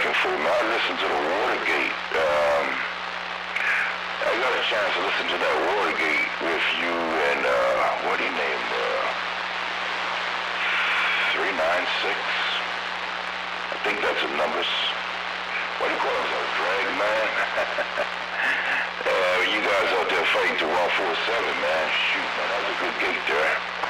looking for, man. I listened to the Watergate. I got a chance to listen to that Watergate with you and, what do you name, 396? I think that's the numbers. What do you call themselves, Drag, man? You guys out there fighting to 147, man. Shoot, man, that was a good gate there.